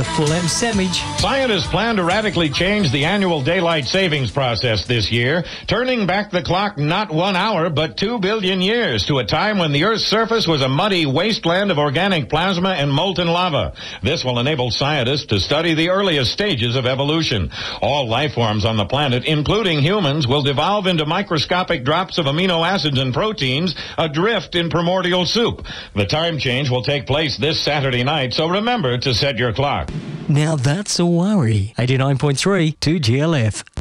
the full M Semage. Scientists plan to radically change the annual daylight savings process this year, turning back the clock not 1 hour, but 2 billion years to a time when the Earth's surface was a muddy wasteland of organic plasma and molten lava. This will enable scientists to study the earliest stages of evolution. All life forms on the planet, including humans, will devolve into microscopic drops of amino acids and proteins adrift in primordial soup. The time change will take place this Saturday night, so remember to set your clock. Now that's a worry. 89.3 2GLF.